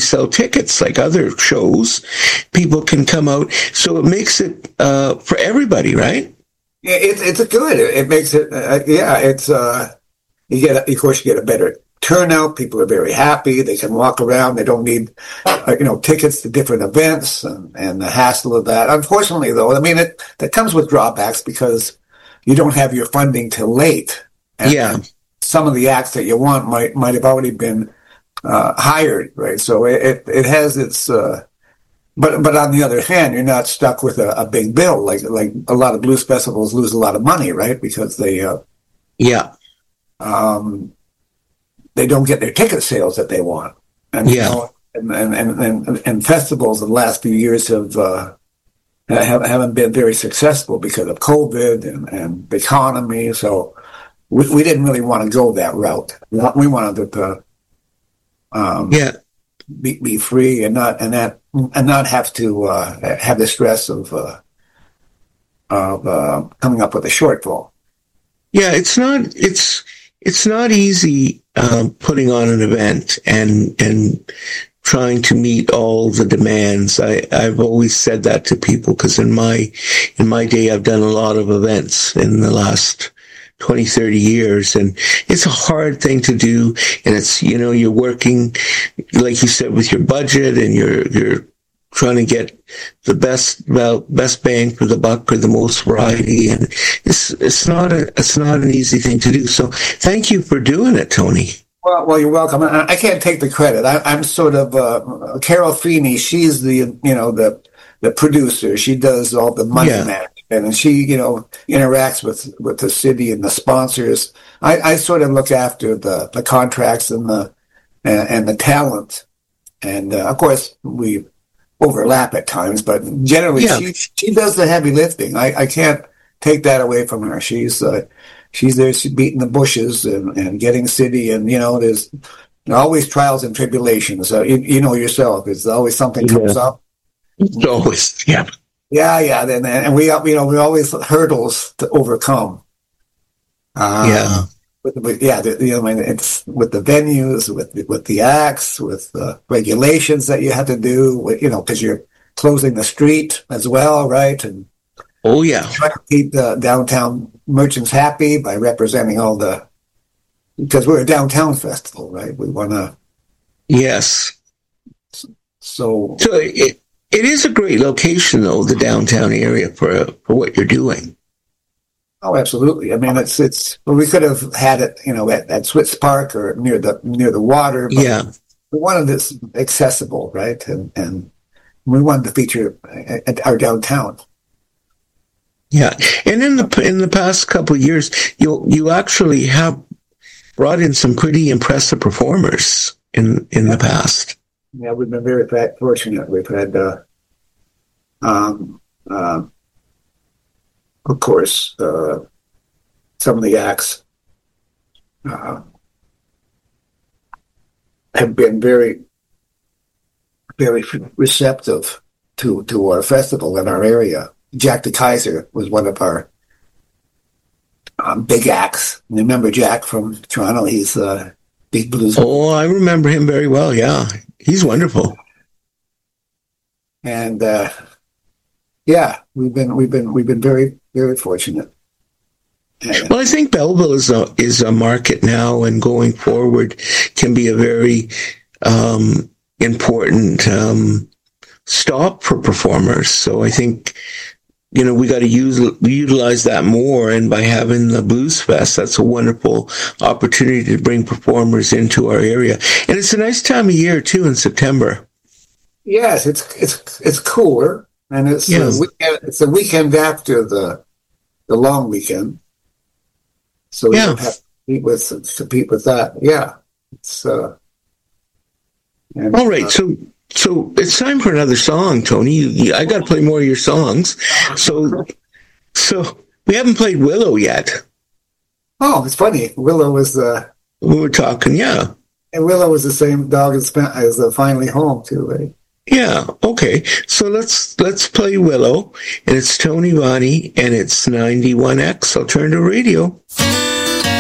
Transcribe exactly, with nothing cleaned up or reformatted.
sell tickets like other shows. People can come out. So it makes it uh, for everybody, right? Yeah, it, it's good. It makes it, uh, yeah, it's, uh, you get, of course, you get a better turnout. People are very happy. They can walk around. They don't need, uh, you know, tickets to different events and, and the hassle of that. Unfortunately, though, I mean, it that comes with drawbacks because you don't have your funding till late. And, yeah. And some of the acts that you want might might have already been uh, hired, right? So it it, it has its. Uh, but but on the other hand, you're not stuck with a, a big bill like like a lot of blues festivals lose a lot of money, right? Because they. Uh, yeah. Um, they don't get their ticket sales that they want. And, yeah. You know, and, and, and, and, and festivals in the last few years have, uh, have, haven't been very successful because of COVID and, and the economy. So we, we didn't really want to go that route. We wanted to, um, yeah. be, be free and not, and that, and not have to, uh, have the stress of, uh, of, uh, coming up with a shortfall. Yeah. It's not, it's, it's not easy, um, putting on an event and, and trying to meet all the demands. I, I've always said that to people because in my, in my day, I've done a lot of events in the last twenty, thirty years, and it's a hard thing to do. And it's, you know, you're working, like you said, with your budget and you're, you're trying to get the best, well, best bang for the buck or the most variety. And it's, it's not a, it's not an easy thing to do. So thank you for doing it, Tony. Well, well, you're welcome. I, I can't take the credit. I, I'm sort of, uh, Carol Feeney, she's the, you know, the, the producer. She does all the money yeah. management and she, you know, interacts with, with the city and the sponsors. I, I sort of look after the, the contracts and the, and, and the talent. And, uh, of course, we overlap at times, but generally yeah. she, she does the heavy lifting. I, I can't take that away from her. She's, uh, she's there she's beating the bushes and, and getting city. And, you know, there's always trials and tribulations. So you, you know yourself, there's always something comes yeah. up. It's always, yeah. Yeah, yeah. And, and we, you know, we always hurdles to overcome. Uh, yeah. With, with, yeah, the, you know, I mean, it's with the venues, with with the acts, with the regulations that you have to do, with, you know, because you're closing the street as well, right? And oh yeah, trying to keep the downtown merchants happy by representing all the, because we're a downtown festival, right? We want to. Yes. So. So it it is a great location, though, the downtown area for for what you're doing. Oh, absolutely. I mean, it's, it's, well, we could have had it, you know, at, at Switz Park or near the, near the water. But yeah. We wanted this accessible, right? And, and we wanted to feature at our downtown. Yeah. And in the, in the past couple of years, you, you actually have brought in some pretty impressive performers in, in yeah. the past. Yeah. We've been very fortunate. We've had, uh, um, uh, of course, uh, some of the acts uh, have been very, very receptive to, to our festival in our area. Jack the Kaiser was one of our um, big acts. Remember Jack from Toronto? He's a uh, big blues. Oh, I remember him very well. Yeah, he's wonderful. And uh, yeah, we've been we've been we've been very. Very fortunate. And, well, I think Belleville is a is a market now, and going forward can be a very um, important um, stop for performers. So I think you know we got to use utilize that more. And by having the Blues Fest, that's a wonderful opportunity to bring performers into our area. And it's a nice time of year too in September. Yes, it's it's it's cooler, and it's yes. a weekend, it's a weekend after the. The long weekend, so we yeah. don't have to compete with compete with that. Yeah, it's uh. And, all right, uh, so so it's time for another song, Tony. You, you, I got to play more of your songs. So so we haven't played Willow yet. Oh, it's funny. Willow was uh. We were talking, yeah. And Willow was the same dog as as uh, Finally Home too, right? Yeah, okay. So let's let's play Willow, and it's Tony Vani, and it's ninety-one X Alternative Radio.